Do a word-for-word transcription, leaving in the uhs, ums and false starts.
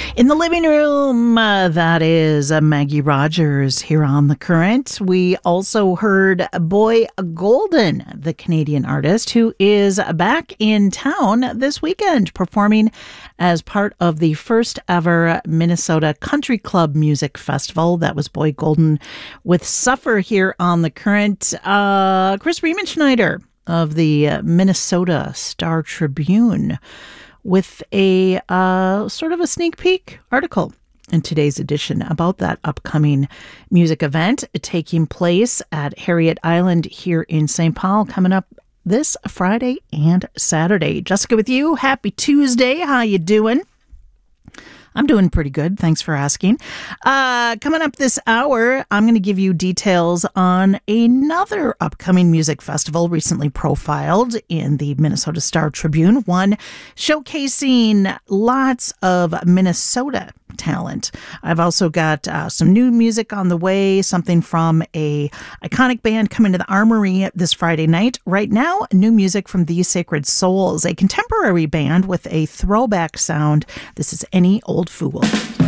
In the living room, uh, that is uh, Maggie Rogers here on The Current. We also heard Boy Golden, the Canadian artist, who is back in town this weekend performing as part of the first ever Minnesota Country Club Music Festival. That was Boy Golden with Suffer here on The Current. Uh, Chris Riemenschneider of the Minnesota Star Tribune with a uh, sort of a sneak peek article in today's edition about that upcoming music event taking place at Harriet Island here in Saint Paul, coming up this Friday and Saturday. Jessica with you. Happy Tuesday. How you doing? I'm doing pretty good. Thanks for asking. Uh, coming up this hour, I'm going to give you details on another upcoming music festival recently profiled in the Minnesota Star Tribune, one showcasing lots of Minnesota talent. I've also got uh, some new music on the way, something from a iconic band coming to the Armory this Friday night. Right now, new music from The Sacred Souls, a contemporary band with a throwback sound. This is Any Old Fool.